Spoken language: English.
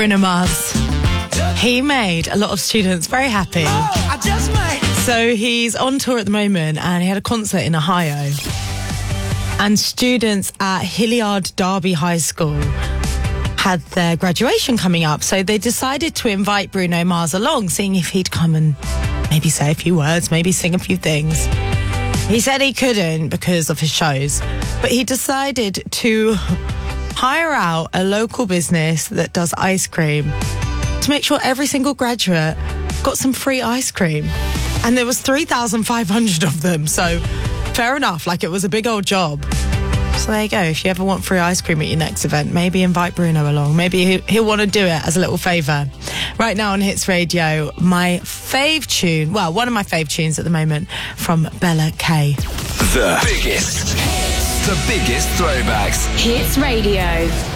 Bruno Mars. He made a lot of students very happy. So he's on tour at the moment, and he had a concert in Ohio. And students at Hilliard Derby High School had their graduation coming up. So they decided to invite Bruno Mars along, seeing if he'd come and maybe say a few words, maybe sing a few things. He said he couldn't because of his shows, but he decided to hire out a local business that does ice cream to make sure every single graduate got some free ice cream. And there was 3,500 of them, so fair enough, like it was a big old job. So there you go, if you ever want free ice cream at your next event, maybe invite Bruno along. Maybe he'll want to do it as a little favour. Right now on Hits Radio, my fave tune, well, one of my fave tunes at the moment, from Bella K. The biggest throwbacks. Hits Radio.